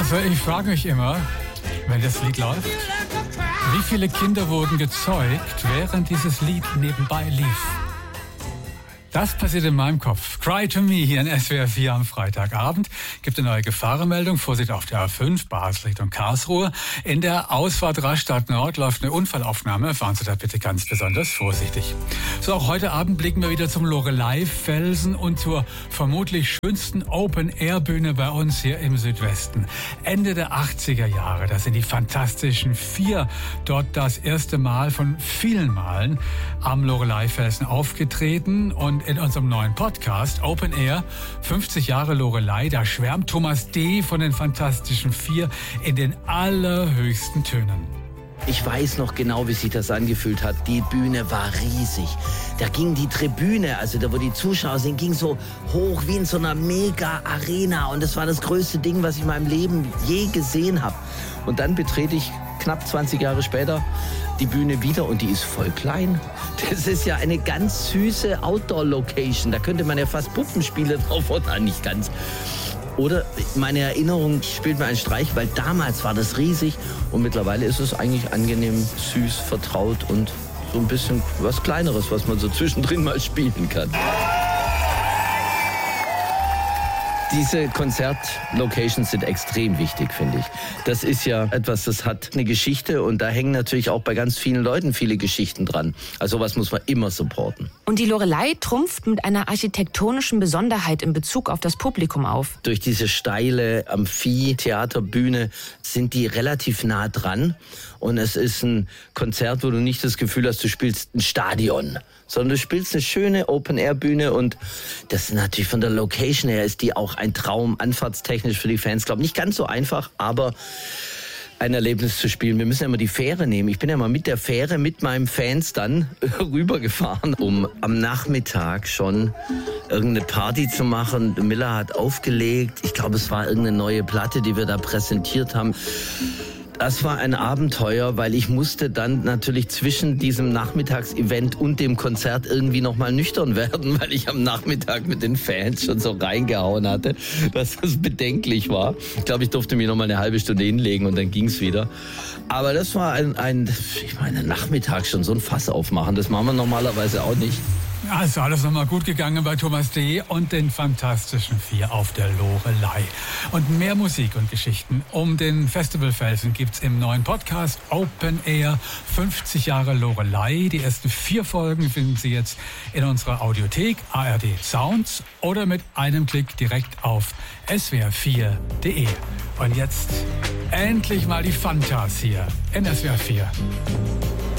Also ich frage mich immer, wenn das Lied läuft, wie viele Kinder wurden gezeugt, während dieses Lied nebenbei lief? Das passiert in meinem Kopf. Cry to Me hier in SWR 4 am Freitagabend. Gibt eine neue Gefahrenmeldung. Vorsicht auf der A5, Basel Richtung Karlsruhe. In der Ausfahrt Rastatt Nord läuft eine Unfallaufnahme. Fahren Sie da bitte ganz besonders vorsichtig. So, auch heute Abend blicken wir wieder zum Loreley-Felsen und zur vermutlich schönsten Open-Air-Bühne bei uns hier im Südwesten. Ende der 80er Jahre, da sind die Fantastischen Vier dort das erste Mal von vielen Malen am Loreley-Felsen aufgetreten. Und in unserem neuen Podcast Open Air 50 Jahre Loreley, da schwärmt Thomas D. von den Fantastischen Vier in den allerhöchsten Tönen. Ich weiß noch genau, wie sich das angefühlt hat. Die Bühne war riesig. Da ging die Tribüne, also da wo die Zuschauer sind, ging so hoch wie in so einer Mega-Arena. Und das war das größte Ding, was ich in meinem Leben je gesehen habe. Und dann betrete ich knapp 20 Jahre später die Bühne wieder und die ist voll klein. Das ist ja eine ganz süße Outdoor-Location. Da könnte man ja fast Puppenspiele drauf oder nicht ganz. Oder meine Erinnerung spielt mir einen Streich, weil damals war das riesig und mittlerweile ist es eigentlich angenehm, süß, vertraut und so ein bisschen was Kleineres, was man so zwischendrin mal spielen kann. Diese Konzertlocations sind extrem wichtig, finde ich. Das ist ja etwas, das hat eine Geschichte und da hängen natürlich auch bei ganz vielen Leuten viele Geschichten dran. Also sowas muss man immer supporten. Und die Loreley trumpft mit einer architektonischen Besonderheit in Bezug auf das Publikum auf. Durch diese steile Amphitheaterbühne sind die relativ nah dran. Und es ist ein Konzert, wo du nicht das Gefühl hast, du spielst ein Stadion, sondern du spielst eine schöne Open-Air-Bühne und das ist natürlich von der Location her ist die auch ein Traum, anfahrtstechnisch für die Fans. Glaube nicht ganz so einfach, aber ein Erlebnis zu spielen. Wir müssen ja immer die Fähre nehmen. Ich bin ja mal mit der Fähre, mit meinen Fans dann rübergefahren, um am Nachmittag schon irgendeine Party zu machen. Miller hat aufgelegt. Ich glaube, es war irgendeine neue Platte, die wir da präsentiert haben. Das war ein Abenteuer, weil ich musste dann natürlich zwischen diesem Nachmittagsevent und dem Konzert irgendwie nochmal nüchtern werden, weil ich am Nachmittag mit den Fans schon so reingehauen hatte, dass das bedenklich war. Ich glaube, ich durfte mir nochmal eine halbe Stunde hinlegen und dann ging's wieder. Aber das war ich meine, Nachmittag schon so ein Fass aufmachen, das machen wir normalerweise auch nicht. Also alles nochmal gut gegangen bei Thomas D. und den Fantastischen Vier auf der Loreley. Und mehr Musik und Geschichten um den Festivalfelsen gibt's im neuen Podcast Open Air 50 Jahre Loreley. Die ersten 4 Folgen finden Sie jetzt in unserer Audiothek ARD Sounds oder mit einem Klick direkt auf swr4.de. Und jetzt endlich mal die Fantas hier in SWR 4.